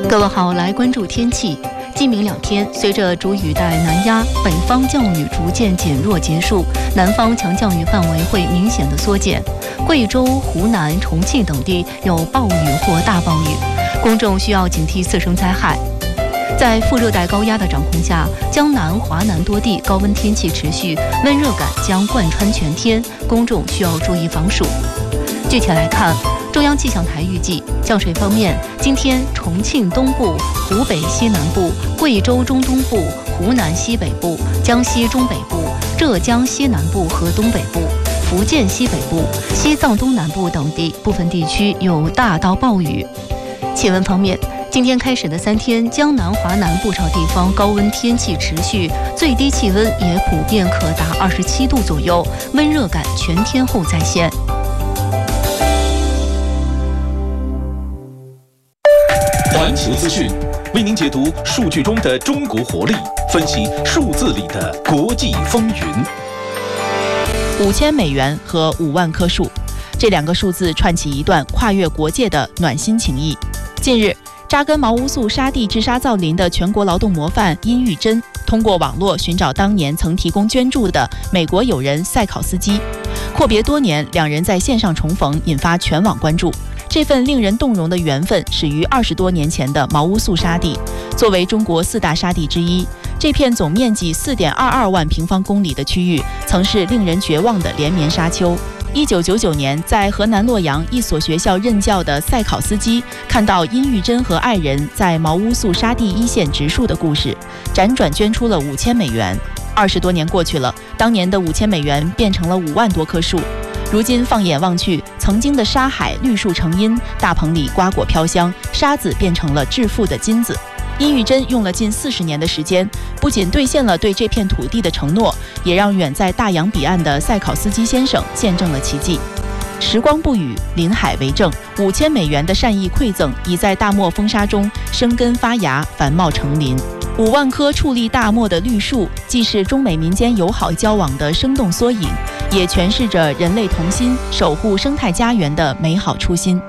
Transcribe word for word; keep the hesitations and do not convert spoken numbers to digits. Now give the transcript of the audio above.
各位好，来关注天气。今明两天，随着主雨带南压，北方降雨逐渐减弱结束，南方强降雨范围会明显的缩减。贵州、湖南、重庆等地有暴雨或大暴雨，公众需要警惕次生灾害。在副热带高压的掌控下，江南、华南多地高温天气持续，温热感将贯穿全天，公众需要注意防暑。具体来看，中央气象台预计，降水方面，今天重庆东部、湖北西南部、贵州中东部、湖南西北部、江西中北部、浙江西南部和东北部、福建西北部、西藏东南部等地部分地区有大到暴雨。气温方面，今天开始的三天，江南、华南不少地方高温天气持续，最低气温也普遍可达二十七度左右，温热感全天候在线。 环球资讯为您解读数据中的中国活力，分析数字里的国际风云。 五千美元和五万棵树，这两个数字串起一段跨越国界的暖心情谊。近日，扎根茅屋宿沙地治沙造林的全国劳动模范殷玉珍，通过网络寻找当年曾提供捐助的美国友人塞考斯基。阔别多年，两人在线上重逢，引发全网关注。这份令人动容的缘分始于二十多年前的茅屋宿沙地。作为中国四大沙地之一，这片总面积四点二二万平方公里的区域，曾是令人绝望的连绵沙丘。一九九九年，在河南洛阳一所学校任教的塞考斯基，看到殷玉珍和爱人在茅屋宿沙地一线植树的故事，辗转捐出了五千美元。二十多年过去了，当年的五千美元变成了五万多棵树。如今放眼望去，曾经的沙海绿树成荫，大棚里瓜果飘香，沙子变成了致富的金子。殷玉珍用了近四十年的时间，不仅兑现了对这片土地的承诺，也让远在大洋彼岸的塞考斯基先生见证了奇迹。时光不语，林海为证，五千美元的善意馈赠已在大漠风沙中生根发芽，繁茂成林。五万棵矗立大漠的绿树，既是中美民间友好交往的生动缩影，也诠释着人类同心守护生态家园的美好初心。